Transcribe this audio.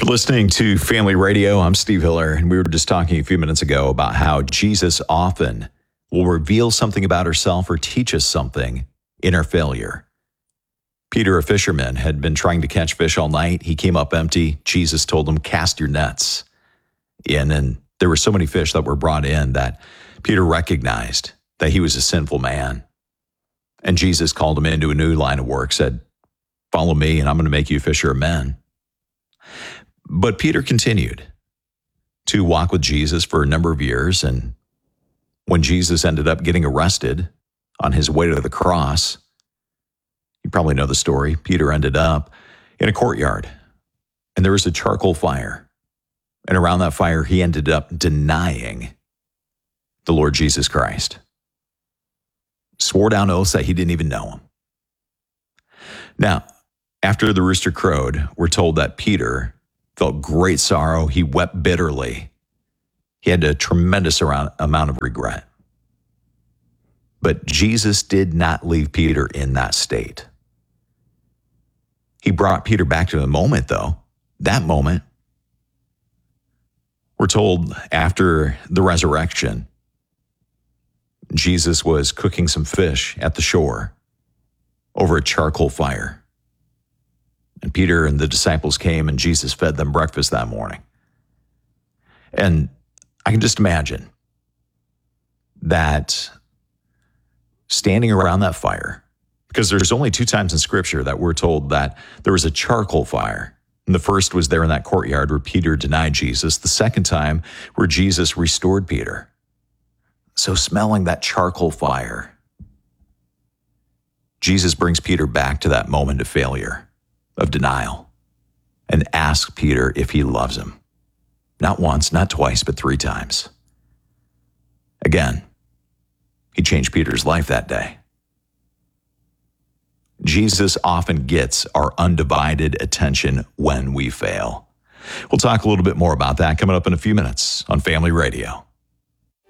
You're listening to Family Radio. I'm Steve Hiller, and we were just talking a few minutes ago about how Jesus often will reveal something about herself or teach us something in our failure. Peter, a fisherman, had been trying to catch fish all night. He came up empty. Jesus told him, cast your nets in. And there were so many fish that were brought in that Peter recognized that he was a sinful man. And Jesus called him into a new line of work, said, follow me, and I'm going to make you a fisher of men. But Peter continued to walk with Jesus for a number of years, and when Jesus ended up getting arrested on his way to the cross, you probably know the story, Peter ended up in a courtyard, and there was a charcoal fire. And around that fire, he ended up denying the Lord Jesus Christ. Swore down oaths that he didn't even know him. Now, after the rooster crowed, we're told that Peter felt great sorrow. He wept bitterly. He had a tremendous amount of regret. But Jesus did not leave Peter in that state. He brought Peter back to the moment, though. That moment, we're told after the resurrection, Jesus was cooking some fish at the shore over a charcoal fire. And Peter and the disciples came, and Jesus fed them breakfast that morning. And I can just imagine that standing around that fire, because there's only 2 times in Scripture that we're told that there was a charcoal fire. And the first was there in that courtyard where Peter denied Jesus. The second time where Jesus restored Peter. So smelling that charcoal fire, Jesus brings Peter back to that moment of failure, of denial, and asks Peter if he loves him. Not once, not twice, but 3 times. Again, he changed Peter's life that day. Jesus often gets our undivided attention when we fail. We'll talk a little bit more about that coming up in a few minutes on Family Radio.